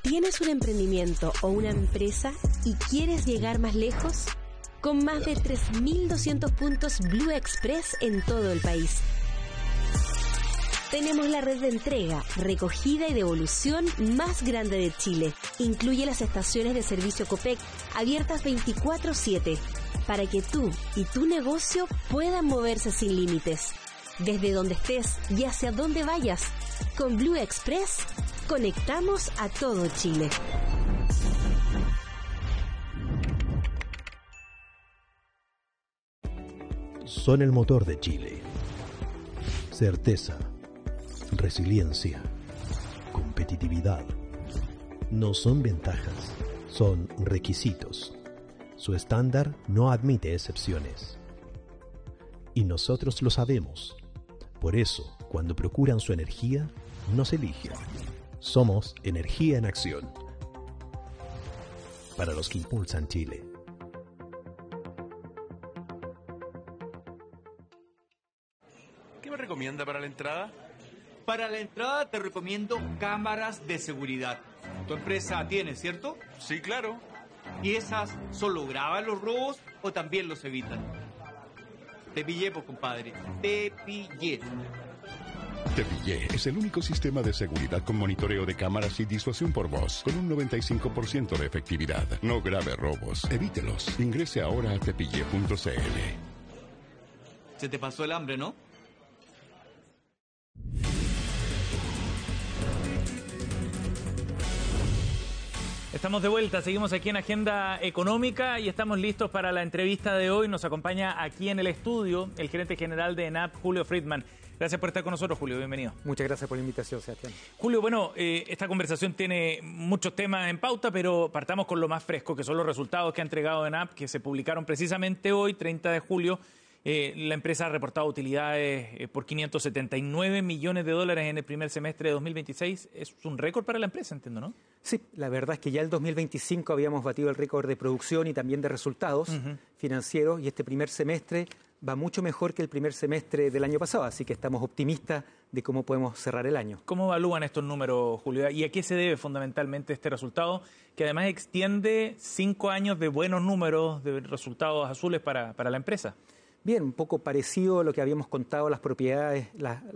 ¿Tienes un emprendimiento o una empresa y quieres llegar más lejos? Con más de 3.200 puntos Blue Express en todo el país. Tenemos la red de entrega, recogida y devolución más grande de Chile. Incluye las estaciones de servicio Copec abiertas 24/7 para que tú y tu negocio puedan moverse sin límites. Desde donde estés y hacia donde vayas, con Blue Express conectamos a todo Chile. Son el motor de Chile. Certeza, resiliencia, competitividad. No son ventajas, son requisitos. Su estándar no admite excepciones. Y nosotros lo sabemos. Por eso, cuando procuran su energía, nos eligen. Somos energía en acción. Para los que impulsan Chile. ¿Qué me recomienda para la entrada? Para la entrada te recomiendo cámaras de seguridad. Tu empresa tiene, ¿cierto? Sí, claro. ¿Y esas solo graban los robos o también los evitan? Te pillé, pues, compadre. Te pillé. Te Pillé es el único sistema de seguridad con monitoreo de cámaras y disuasión por voz, con un 95% de efectividad. No grave robos, evítelos. Ingrese ahora a tepillé.cl. Se te pasó el hambre, ¿no? Estamos de vuelta, seguimos aquí en Agenda Económica y estamos listos para la entrevista de hoy. Nos acompaña aquí en el estudio el gerente general de ENAP, Julio Friedman. Gracias por estar con nosotros, Julio. Bienvenido. Muchas gracias por la invitación, Sebastián. Julio, bueno, esta conversación tiene muchos temas en pauta, pero partamos con lo más fresco, que son los resultados que ha entregado ENAP, que se publicaron precisamente hoy, 30 de julio. La empresa ha reportado utilidades por 579 millones de dólares en el primer semestre de 2026. Es un récord para la empresa, entiendo, ¿no? Sí, la verdad es que ya el 2025 habíamos batido el récord de producción y también de resultados financieros, y este primer semestre va mucho mejor que el primer semestre del año pasado, así que estamos optimistas de cómo podemos cerrar el año. ¿Cómo evalúan estos números, Julio? ¿Y a qué se debe fundamentalmente este resultado, que además extiende 5 años de buenos números, de resultados azules para la empresa? Bien, un poco parecido a lo que habíamos contado, las prioridades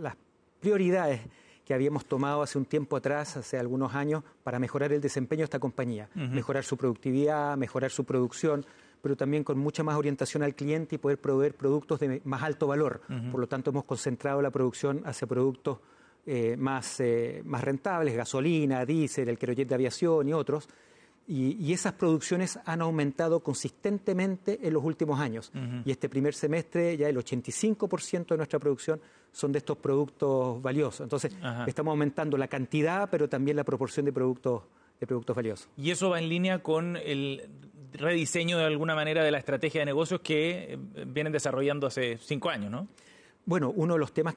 que habíamos tomado hace un tiempo atrás, hace algunos años, para mejorar el desempeño de esta compañía, mejorar su productividad, mejorar su producción, pero también con mucha más orientación al cliente y poder proveer productos de más alto valor. Por lo tanto, hemos concentrado la producción hacia productos más rentables, gasolina, diésel, el querojet de aviación y otros. Y esas producciones han aumentado consistentemente en los últimos años. Y este primer semestre ya el 85% de nuestra producción son de estos productos valiosos. Entonces, estamos aumentando la cantidad, pero también la proporción de productos valiosos. Y eso va en línea con el rediseño de alguna manera de la estrategia de negocios que vienen desarrollando hace 5 años, ¿no? Bueno, uno de los temas